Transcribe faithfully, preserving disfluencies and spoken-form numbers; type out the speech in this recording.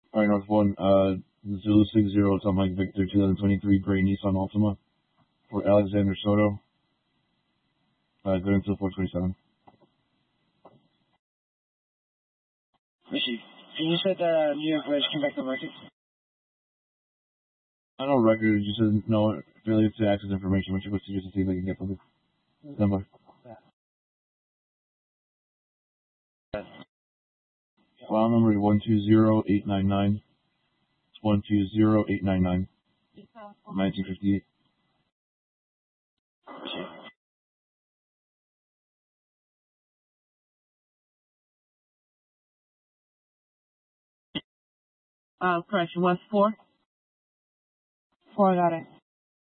Alright, North one, uh, Zulu six zero, Tom Mike Victor, twenty twenty-three gray Nissan Altima for Alexander Soto, uh, good until four twenty-seven. Received. Can you set that uh, new information came back to the record? I know record, you said no, failure to access information. Why don't you go see just to see if I can get something? Number. File number is one two zero eight nine nine. It's one two zero eight nine nine. nineteen fifty-eight. Uh, correction, what's four? Four, got it.